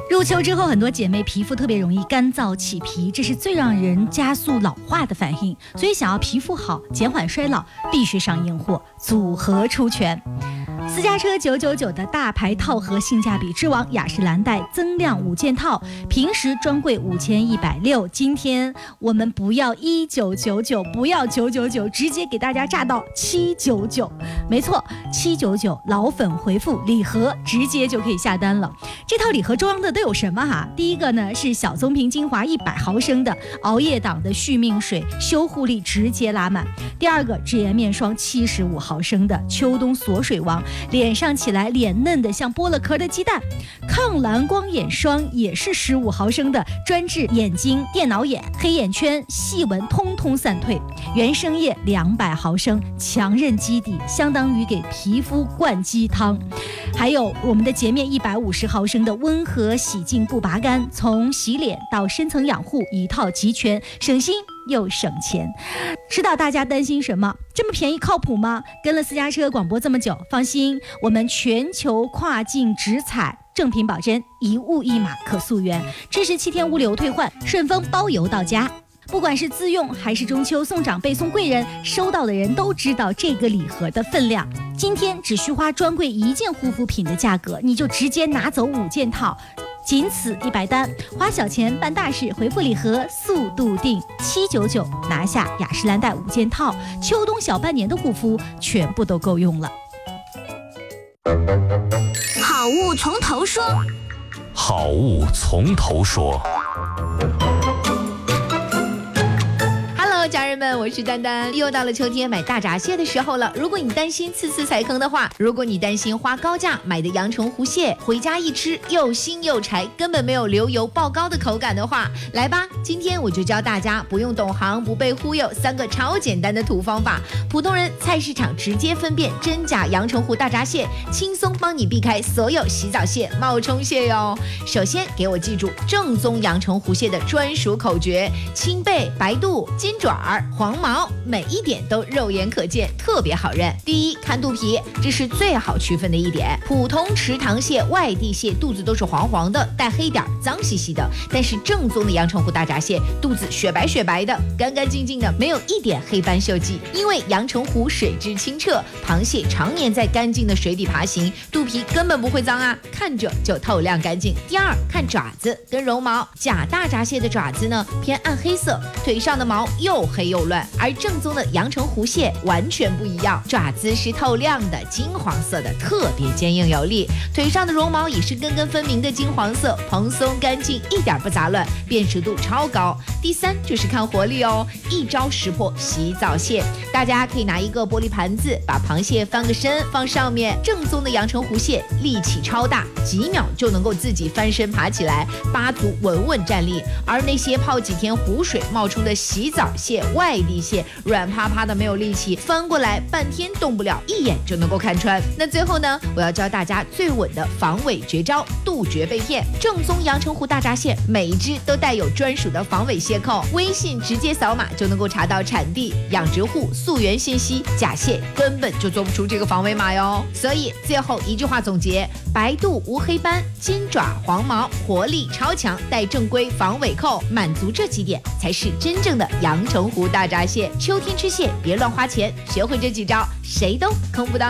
入秋之后，很多姐妹皮肤特别容易干燥起皮，这是最让人加速老化的反应。所以想要皮肤好、减缓衰老，必须上硬货，组合出拳。私家车999的大牌套盒性价比之王雅诗兰黛增量5件套，平时专柜5160，今天我们不要1999，不要999，直接给大家炸到799。没错，799，老粉回复礼盒，直接就可以下单了。这套礼盒装的都有什么哈？第一个呢是小棕瓶精华100毫升的熬夜党的续命水，修护力直接拉满。第二个智颜面霜75毫升的秋冬锁水王，脸上起来脸嫩的像剥了壳的鸡蛋。抗蓝光眼霜也是15毫升的，专治眼睛、电脑眼、黑眼圈、细纹通通散退。原生液200毫升，强韧基底，相当于给皮肤灌鸡汤。还有我们的洁面150毫升的温和洗净不拔干，从洗脸到深层养护一套齐全，省心又省钱。知道大家担心什么？这么便宜靠谱吗？跟了私家车广播这么久，放心，我们全球跨境直采，正品保真，1物1码可溯源，支持7天物流退换，顺丰包邮到家。不管是自用还是中秋送长辈送贵人，收到的人都知道这个礼盒的分量。今天只需花专柜1件护肤品的价格，你就直接拿走5件套，仅此100单，花小钱办大事，回复礼盒速度定799，拿下雅诗兰黛5件套，秋冬小半年的护肤全部都够用了。 好物从头说， 好物从头说。 家人们，我是丹丹，又到了秋天买大闸蟹的时候了。如果你担心次次踩坑的话，如果你担心花高价买的阳澄湖蟹回家一吃又腥又柴，根本没有流油爆膏的口感的话，来吧，今天我就教大家不用懂行不被忽悠3个超简单的土方法，普通人菜市场直接分辨真假阳澄湖大闸蟹，轻松帮你避开所有洗澡蟹、冒充蟹哟。首先给我记住正宗阳澄湖蟹的专属口诀：青背、白肚、金爪、黄毛，每一点都肉眼可见，特别好认。第一，看肚皮，这是最好区分的一点。普通池塘蟹、外地蟹肚子都是黄黄的，带黑点，脏兮兮的，但是正宗的阳澄湖大闸蟹肚子雪白雪白的，干干净净的，没有一点黑斑锈迹。因为阳澄湖水质清澈，螃蟹常年在干净的水底爬行，肚皮根本不会脏啊，看着就透亮干净。第二，看爪子跟绒毛，假大闸蟹的爪子呢偏暗黑色，腿上的毛又黑又乱，而正宗的阳澄湖蟹完全不一样，爪子是透亮的金黄色的，特别坚硬有力，腿上的绒毛也是根根分明的金黄色，蓬松干净，一点不杂乱，辨识度超高。第三就是看活力哦，一招识破洗澡蟹。大家可以拿一个玻璃盘子，把螃蟹翻个身放上面，正宗的阳澄湖蟹力气超大，几秒就能够自己翻身爬起来，8足稳稳站立。而那些泡几天湖水冒出的洗澡蟹、外地蟹软趴趴的没有力气，翻过来半天动不了，一眼就能够看穿。那最后呢，我要教大家最稳的防伪绝招，杜绝被骗。正宗阳澄湖大闸蟹每一只都带有专属的防伪蟹扣，微信直接扫码就能够查到产地、养殖户、溯源信息，假蟹根本就做不出这个防伪码哟。所以最后一句话总结：白肚无黑斑，金爪黄毛，活力超强，带正规防伪扣，满足这几点才是真正的阳澄湖大闸蟹。秋天吃蟹别乱花钱，学会这几招，谁都坑不到